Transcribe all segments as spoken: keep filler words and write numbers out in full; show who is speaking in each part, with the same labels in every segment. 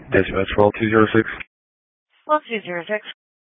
Speaker 1: Dispatch twelve two zero six.
Speaker 2: twelve two zero six.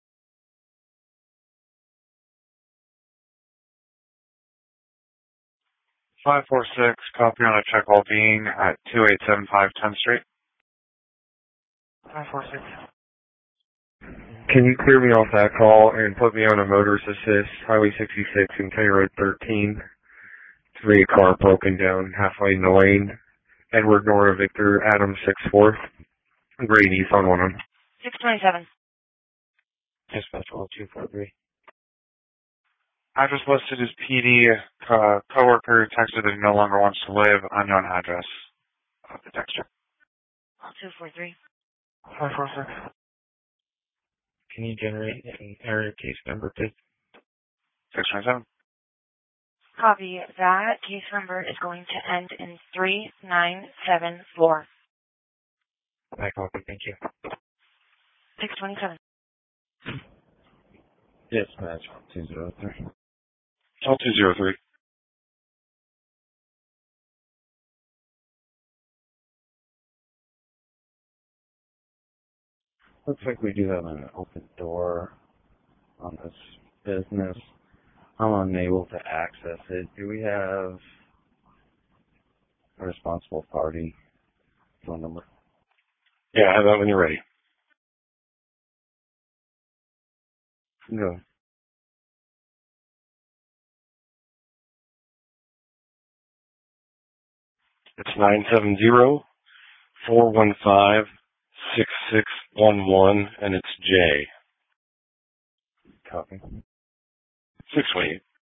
Speaker 3: five four six, copy on a check while being at two eight seven five tenth Street.
Speaker 2: five four six.
Speaker 1: Can you clear me off that call and put me on a motorist assist, Highway sixty-six and County Road thirteen? Three car broken down halfway in the lane. Edward Nora Victor Adam six fourth. Great East on one of them.
Speaker 2: six twenty-seven.
Speaker 1: Dispatch twelve two four three.
Speaker 3: Address listed as P D. Uh, coworker texted that he no longer wants to live. Unknown address of the texture.
Speaker 2: two four three.
Speaker 3: five four six.
Speaker 1: Can you generate an error case number, please?
Speaker 3: six twenty-seven.
Speaker 2: Copy. That case number is going to end in three nine seven four.
Speaker 1: I copy, thank you.
Speaker 2: six twenty-seven.
Speaker 1: Dispatch two zero three.
Speaker 3: twelve two zero three.
Speaker 4: Looks like we do have an open door on this business. I'm unable to access it. Do we have a responsible party phone number?
Speaker 1: Yeah, I have that when you're ready.
Speaker 4: No.
Speaker 1: It's nine seven zero, four one five, six six one one, and it's J.
Speaker 4: Copy.
Speaker 1: six twenty-eight.